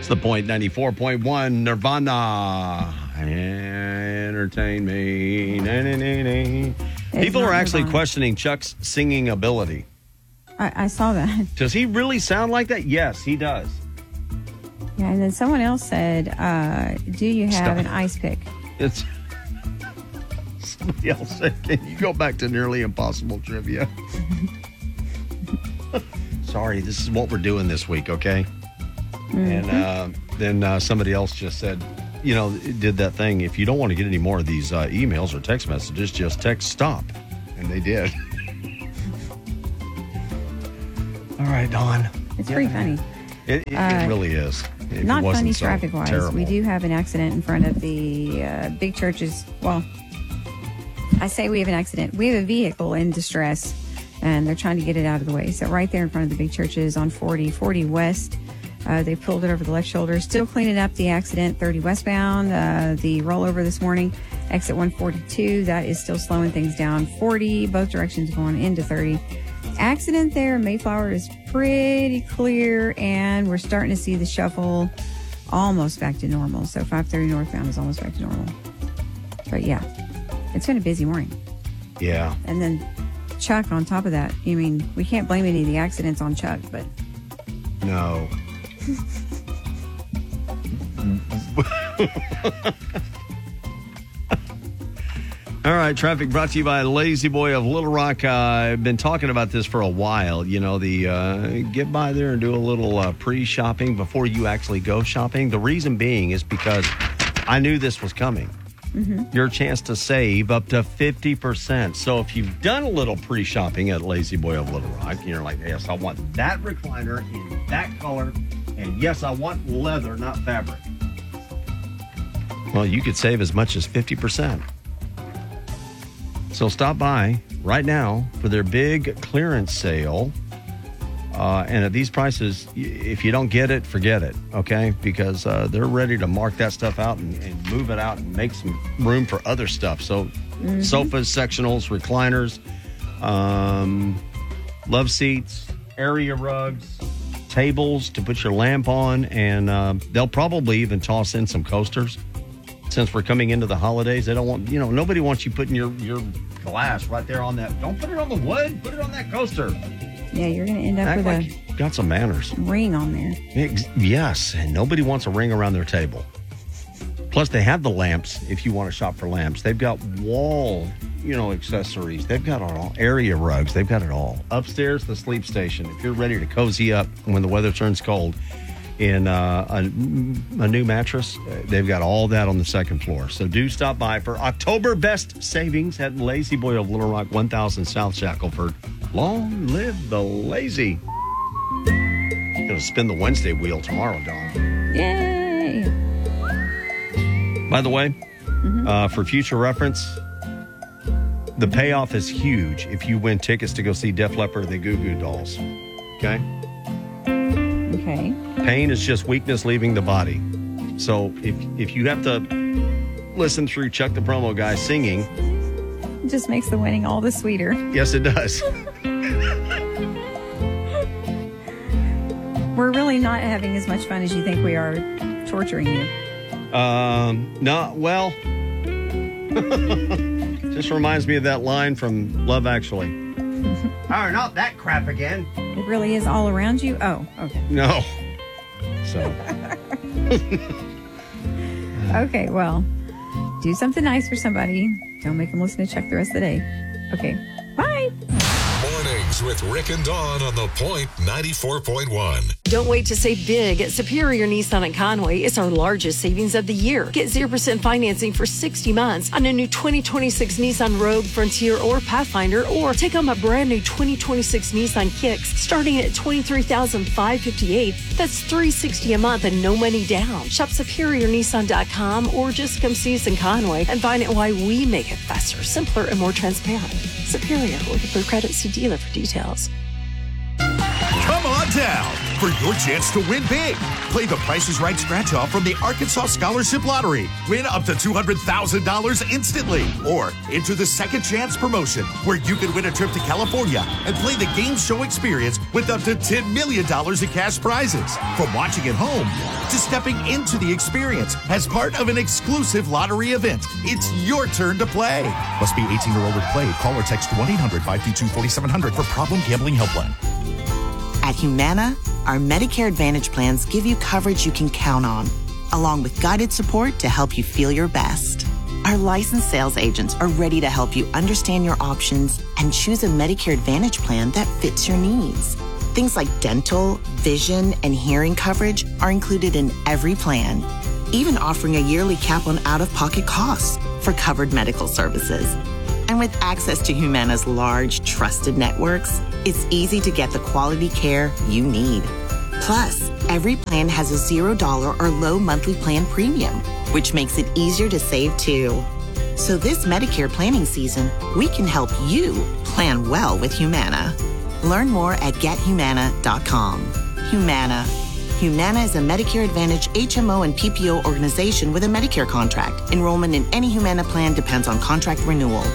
It's The Point 94.1 Nirvana. Entertain me. People are actually questioning Chuck's singing ability. I saw that. Does he really sound like that? Yes, he does. Yeah, and then someone else said, do you have an ice pick? It's somebody else said, can you go back to Nearly Impossible trivia? Sorry, this is what we're doing this week, okay? Mm-hmm. And then somebody else just said, did that thing. If you don't want to get any more of these emails or text messages, just text stop. And they did. All right, Dawn. It's pretty funny. It really is. Not funny traffic-wise. We do have an accident in front of the big churches. Well, I say we have an accident. We have a vehicle in distress, and they're trying to get it out of the way. So right there in front of the big churches on 40 West, they pulled it over the left shoulder. Still cleaning up the accident. 30 westbound, the rollover this morning. Exit 142, that is still slowing things down. 40, both directions going into 30. Accident there. Mayflower is pretty clear, and we're starting to see the shuffle almost back to normal. So 530 northbound is almost back to normal. But yeah, it's been a busy morning. Yeah. And then Chuck on top of that. I mean, we can't blame any of the accidents on Chuck, but... No. All right, traffic brought to you by Lazy Boy of Little Rock. I've been talking about this for a while. Get by there and do a little pre-shopping before you actually go shopping. The reason being is because I knew this was coming. Mm-hmm. Your chance to save up to 50%. So if you've done a little pre-shopping at Lazy Boy of Little Rock, and you're like, yes, I want that recliner in that color, and yes, I want leather, not fabric. Well, you could save as much as 50%. So stop by right now for their big clearance sale. And at these prices, if you don't get it, forget it, okay? Because they're ready to mark that stuff out and move it out and make some room for other stuff. So sofas, sectionals, recliners, love seats, area rugs, tables to put your lamp on. And they'll probably even toss in some coasters. Since we're coming into the holidays, they don't want, nobody wants you putting your glass right there on that. Don't put it on the wood, put it on that coaster. Yeah, you're going to end up with a got some manners ring on there. Yes, and nobody wants a ring around their table. Plus, they have the lamps if you want to shop for lamps. They've got wall, accessories. They've got all area rugs. They've got it all. Upstairs, the sleep station. If you're ready to cozy up when the weather turns cold, in a new mattress, they've got all that on the second floor. So do stop by for October best savings at Lazy Boy of Little Rock, 1000 South Shackelford. Long live the lazy. Going to spin the Wednesday wheel tomorrow, Dawn. Yay! By the way, for future reference, the payoff is huge if you win tickets to go see Def Leppard and the Goo Goo Dolls. Okay? Okay. Pain is just weakness leaving the body. So if you have to listen through Chuck the Promo Guy singing... It just makes the winning all the sweeter. Yes, it does. We're really not having as much fun as you think we are torturing you. No, well... just reminds me of that line from Love Actually. Oh, not that crap again. It really is all around you? Oh, okay. No. So. Okay, well, do something nice for somebody. Don't make them listen to Chuck the rest of the day. Okay, bye. Mornings with Rick and Dawn on The Point 94.1. Don't wait to save big at Superior Nissan at Conway. It's our largest savings of the year. Get 0% financing for 60 months on a new 2026 Nissan Rogue, Frontier, or Pathfinder, or take home a brand new 2026 Nissan Kicks starting at $23,558. That's $360 a month and no money down. Shop SuperiorNissan.com or just come see us in Conway and find out why we make it faster, simpler, and more transparent. Superior, looking for credit, see dealer for details. Come on down for your chance to win big. Play the Price is Right scratch-off from the Arkansas Scholarship Lottery. Win up to $200,000 instantly. Or enter the Second Chance promotion, where you can win a trip to California and play the game show experience with up to $10 million in cash prizes. From watching at home to stepping into the experience as part of an exclusive lottery event, it's your turn to play. Must be 18 or older to play. Call or text 1-800-522-4700 for Problem Gambling Helpline. At Humana, our Medicare Advantage plans give you coverage you can count on, along with guided support to help you feel your best. Our licensed sales agents are ready to help you understand your options and choose a Medicare Advantage plan that fits your needs. Things like dental, vision, and hearing coverage are included in every plan, even offering a yearly cap on out-of-pocket costs for covered medical services. And with access to Humana's large, trusted networks, it's easy to get the quality care you need. Plus, every plan has a $0 or low monthly plan premium, which makes it easier to save too. So this Medicare planning season, we can help you plan well with Humana. Learn more at gethumana.com. Humana. Humana is a Medicare Advantage HMO and PPO organization with a Medicare contract. Enrollment in any Humana plan depends on contract renewal.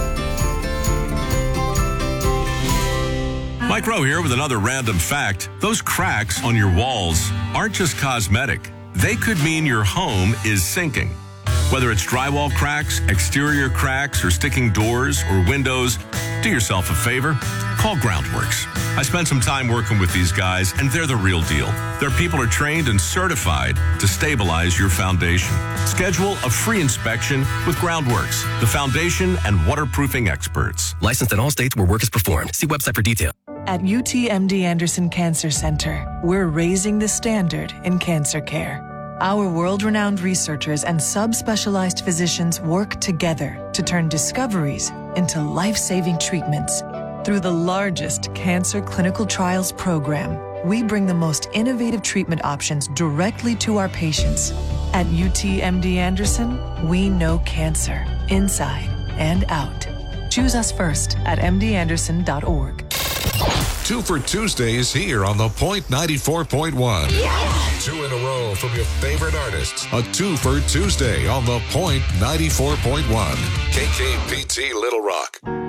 Mike Rowe here with another random fact. Those cracks on your walls aren't just cosmetic. They could mean your home is sinking. Whether it's drywall cracks, exterior cracks, or sticking doors or windows, do yourself a favor. Call Groundworks. I spent some time working with these guys, and they're the real deal. Their people are trained and certified to stabilize your foundation. Schedule a free inspection with Groundworks, the foundation and waterproofing experts. Licensed in all states where work is performed. See website for details. At UTMD Anderson Cancer Center, we're raising the standard in cancer care. Our world-renowned researchers and subspecialized physicians work together to turn discoveries into life-saving treatments. Through the largest cancer clinical trials program, we bring the most innovative treatment options directly to our patients. At UTMD Anderson, we know cancer inside and out. Choose us first at mdanderson.org. 2 for Tuesdays here on The Point 94.1. Yeah! 2 in a row from your favorite artists. A 2 for Tuesday on The Point 94.1. KKPT Little Rock.